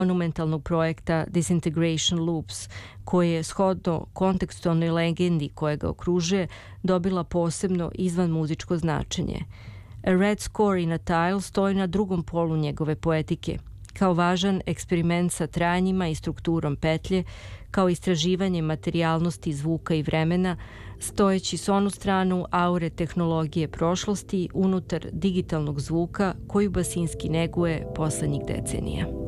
monumentalnog projekta Disintegration Loops, koje je shodno kontekstualnoj legendi koja ga okružuje dobila posebno izvan muzičko značenje. A Red Score in a Tile stoji na drugom polu njegove poetike, kao važan eksperiment sa trajanjima i strukturom petlje, kao istraživanje materijalnosti zvuka i vremena, stojeći s onu stranu aure tehnologije prošlosti unutar digitalnog zvuka koju Basinski neguje poslednjih decenija.